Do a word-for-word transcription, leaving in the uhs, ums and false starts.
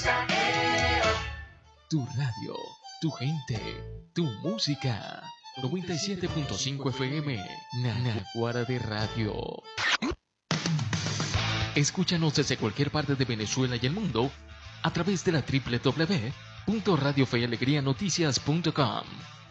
Tu radio, tu gente, tu música. noventa y siete punto cinco F M, Naguará de Radio. Escúchanos desde cualquier parte de Venezuela y el mundo a través de la doble u doble u doble u punto radio fe y alegría noticias punto com.